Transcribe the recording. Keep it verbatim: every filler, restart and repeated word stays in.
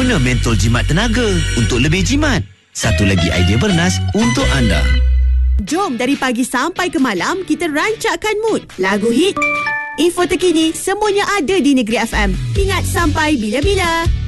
Guna mentol jimat tenaga untuk lebih jimat. Satu lagi idea bernas untuk anda. Jom dari pagi sampai ke malam kita rancakkan mood. Lagu hit, info terkini, semuanya ada di Negeri F M. Ingat sampai bila-bila.